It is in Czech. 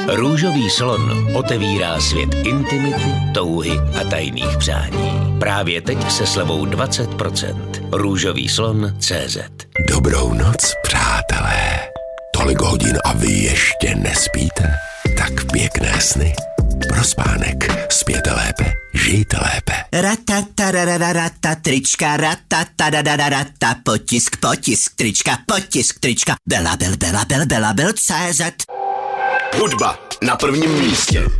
Růžový slon otevírá svět intimity, touhy a tajných přání. Právě teď se slevou 20%. Růžový slon.cz. Dobrou noc, přátelé. Tolik hodin a vy ještě nespíte? Tak pěkné sny. Pro spánek spěte lépe, žijte lépe. Ratatarararata, trička, ratatarararata, potisk, trička, Bela, CZ. Hudba na prvním místě.